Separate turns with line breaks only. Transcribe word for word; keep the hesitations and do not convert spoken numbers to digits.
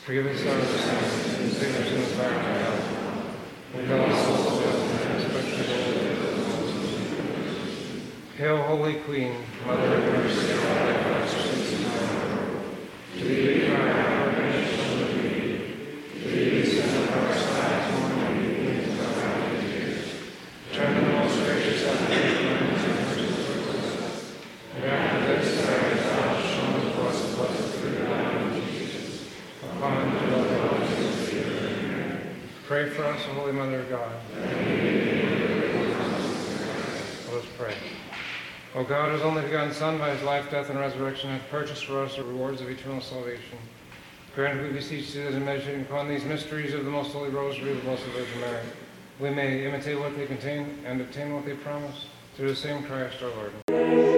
Forgive us our sins, and save us from the fire of hell. Lead all souls to heaven, especially those. Hail, Holy Queen, Mother of mercy, and all thy blessings time. To thee we cry, our nation of thee. To thee we send up our sighs, mourning and weeping without having tears. Turn to the most gracious Heavenly cleanse and mercy towards us. And after this, our thou shown us blessed, blessed through the Lamb of Jesus. Upon the blood of Jesus, amen. Pray for us, O Holy Mother of God. Let us pray. O God, whose only begotten Son, by his life, death, and resurrection, hath purchased for us the rewards of eternal salvation, grant, we beseech thee, that in meditating upon these mysteries of the most holy rosary of the Blessed Virgin Mary, we may imitate what they contain and obtain what they promise, through the same Christ our Lord.